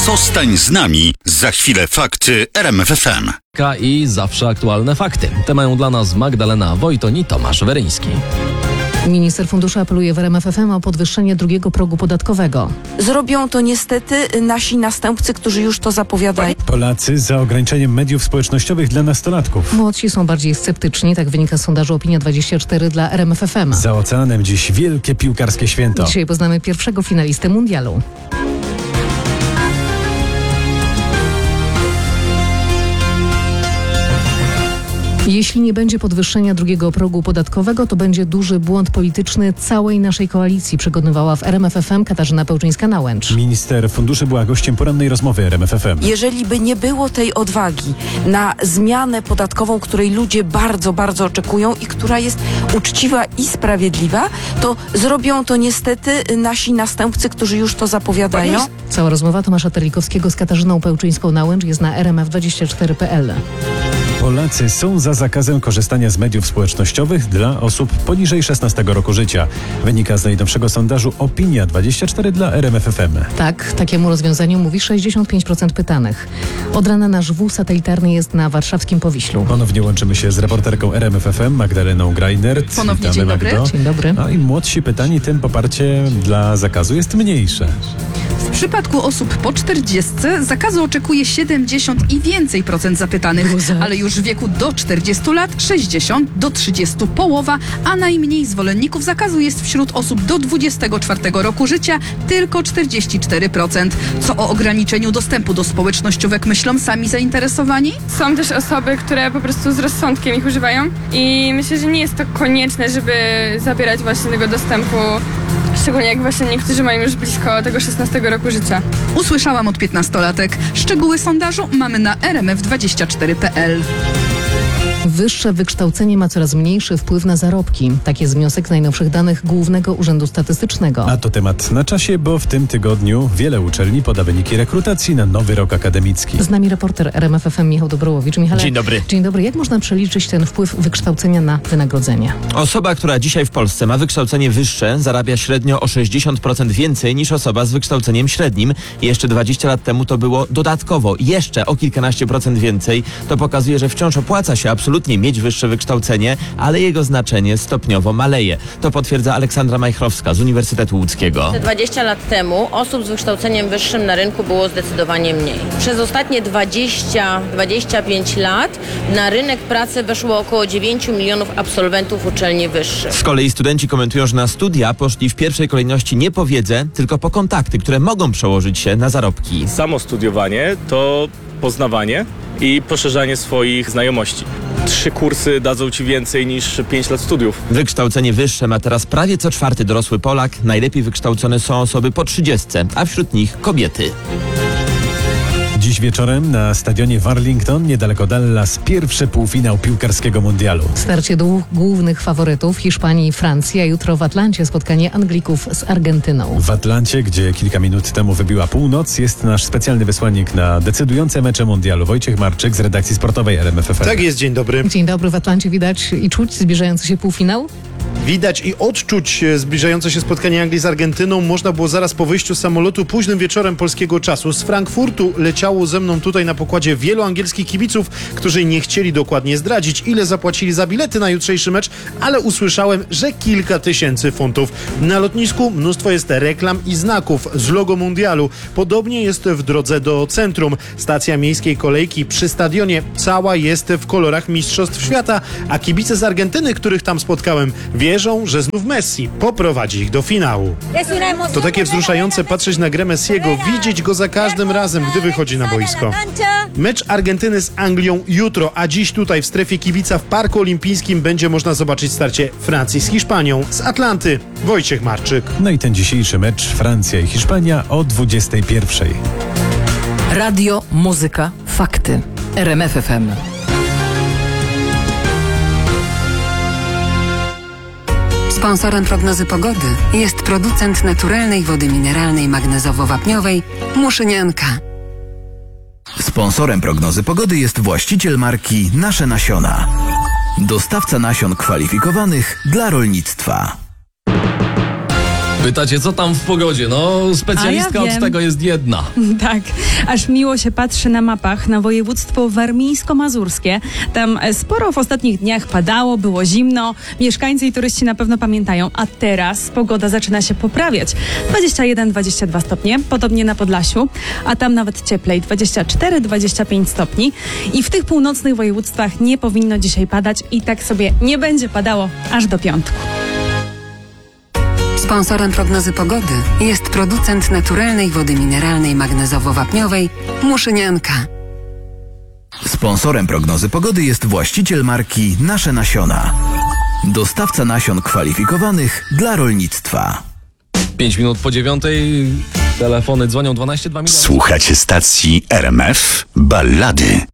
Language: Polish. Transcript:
Zostań z nami. Za chwilę fakty RMF FM. I zawsze aktualne fakty. Te mają dla nas Magdalena Wojton i Tomasz Weryński. Minister funduszy apeluje w RMF FM o podwyższenie drugiego progu podatkowego. Zrobią to niestety nasi następcy, którzy już to zapowiadają. Polacy za ograniczeniem mediów społecznościowych dla nastolatków. Młodsi są bardziej sceptyczni, tak wynika z sondażu Opinia24 dla RMF FM. Za oceanem dziś wielkie piłkarskie święto. Dzisiaj poznamy pierwszego finalistę mundialu. Jeśli nie będzie podwyższenia drugiego progu podatkowego, to będzie duży błąd polityczny całej naszej koalicji, przekonywała w RMF FM Katarzyna Pełczyńska-Nałęcz. Minister funduszy była gościem porannej rozmowy RMF FM. Jeżeli by nie było tej odwagi na zmianę podatkową, której ludzie bardzo, bardzo oczekują i która jest uczciwa i sprawiedliwa, to zrobią to niestety nasi następcy, którzy już to zapowiadają. Cała rozmowa Tomasza Terlikowskiego z Katarzyną Pełczyńską-Nałęcz jest na rmf24.pl. Polacy są za zakazem korzystania z mediów społecznościowych dla osób poniżej 16 roku życia. Wynika z najnowszego sondażu Opinia24 dla RMF FM. Tak, takiemu rozwiązaniu mówi 65% pytanych. Od rana nasz wóz satelitarny jest na warszawskim Powiślu. Ponownie łączymy się z reporterką RMF FM Magdaleną Grajnert. Ponownie Witamy, dzień dobry. Magdo. Dzień dobry. A im młodsi pytani, tym poparcie dla zakazu jest mniejsze. W przypadku osób po 40 zakazu oczekuje 70 i więcej procent zapytanych, ale już w wieku do 40 lat 60, do 30 połowa, a najmniej zwolenników zakazu jest wśród osób do 24 roku życia tylko 44%. Co o ograniczeniu dostępu do społecznościówek myślą sami zainteresowani? Są też osoby, które po prostu z rozsądkiem ich używają i myślę, że nie jest to konieczne, żeby zabierać właśnie tego dostępu, szczególnie jak właśnie niektórzy mają już blisko tego 16 roku życia. Usłyszałam od 15-latek. Szczegóły sondażu mamy na rmf24.pl. Wyższe wykształcenie ma coraz mniejszy wpływ na zarobki. Tak jest wniosek z najnowszych danych Głównego Urzędu Statystycznego. A to temat na czasie, bo w tym tygodniu wiele uczelni poda wyniki rekrutacji na nowy rok akademicki. Z nami reporter RMF FM Michał Dobrołowicz. Michale, Dzień dobry. Dzień dobry. Jak można przeliczyć ten wpływ wykształcenia na wynagrodzenie? Osoba, która dzisiaj w Polsce ma wykształcenie wyższe, zarabia średnio o 60% więcej niż osoba z wykształceniem średnim. Jeszcze 20 lat temu to było dodatkowo jeszcze o kilkanaście procent więcej. To pokazuje, że wciąż opłaca się absolutnie mieć wyższe wykształcenie, ale jego znaczenie stopniowo maleje. To potwierdza Aleksandra Majchrowska z Uniwersytetu Łódzkiego. 20 lat temu osób z wykształceniem wyższym na rynku było zdecydowanie mniej. Przez ostatnie 20-25 lat na rynek pracy weszło około 9 milionów absolwentów uczelni wyższych. Z kolei studenci komentują, że na studia poszli w pierwszej kolejności nie po wiedzę, tylko po kontakty, które mogą przełożyć się na zarobki. Samo studiowanie to poznawanie i poszerzanie swoich znajomości. 3 kursy dadzą ci więcej niż 5 lat studiów. Wykształcenie wyższe ma teraz prawie co czwarty dorosły Polak. Najlepiej wykształcone są osoby po 30, a wśród nich kobiety. Dziś wieczorem na stadionie w Arlington, niedaleko Dallas, pierwszy półfinał piłkarskiego mundialu. Starcie dwóch głównych faworytów, Hiszpanii i Francji, a jutro w Atlancie spotkanie Anglików z Argentyną. W Atlancie, gdzie kilka minut temu wybiła północ, jest nasz specjalny wysłannik na decydujące mecze mundialu. Wojciech Marczyk z redakcji sportowej RMF FM. Tak jest, dzień dobry. Dzień dobry. W Atlancie widać i czuć zbliżający się półfinał? Widać i odczuć zbliżające się spotkanie Anglii z Argentyną można było zaraz po wyjściu z samolotu późnym wieczorem polskiego czasu. Z Frankfurtu leciało ze mną tutaj na pokładzie wielu angielskich kibiców, którzy nie chcieli dokładnie zdradzić, ile zapłacili za bilety na jutrzejszy mecz, ale usłyszałem, że kilka tysięcy funtów. Na lotnisku mnóstwo jest reklam i znaków z logo mundialu. Podobnie jest w drodze do centrum. Stacja miejskiej kolejki przy stadionie cała jest w kolorach Mistrzostw Świata, a kibice z Argentyny, których tam spotkałem, wierzą, że znów Messi poprowadzi ich do finału. To takie wzruszające patrzeć na grę Messiego, widzieć go za każdym razem, gdy wychodzi na boisko. Mecz Argentyny z Anglią jutro, a dziś tutaj w strefie kibica w Parku Olimpijskim będzie można zobaczyć starcie Francji z Hiszpanią. Z Atlanty Wojciech Marczyk. No i ten dzisiejszy mecz Francja i Hiszpania o 21:00. Radio, muzyka, fakty. RMF FM. Sponsorem prognozy pogody jest producent naturalnej wody mineralnej magnezowo-wapniowej Muszynianka. Sponsorem prognozy pogody jest właściciel marki Nasze Nasiona. Dostawca nasion kwalifikowanych dla rolnictwa. Pytacie, co tam w pogodzie? No, specjalistka A ja od wiem. tego jest jedna. Tak, aż miło się patrzy na mapach na województwo warmińsko-mazurskie. Tam sporo w ostatnich dniach padało, było zimno. Mieszkańcy i turyści na pewno pamiętają, a teraz pogoda zaczyna się poprawiać. 21-22 stopnie, podobnie na Podlasiu, a tam nawet cieplej, 24-25 stopni. I w tych północnych województwach nie powinno dzisiaj padać i tak sobie nie będzie padało aż do piątku. Sponsorem prognozy pogody jest producent naturalnej wody mineralnej magnezowo-wapniowej Muszynianka. Sponsorem prognozy pogody jest właściciel marki Nasze Nasiona. Dostawca nasion kwalifikowanych dla rolnictwa. 5 minut po 9. Telefony dzwonią 12 2 miliony. Słuchacie stacji RMF Ballady.